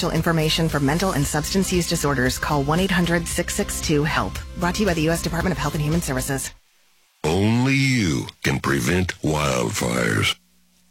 confidential information for mental and substance use disorders, call 1-800-662-HELP. Brought to you by the U.S. Department of Health and Human Services. Only you can prevent wildfires.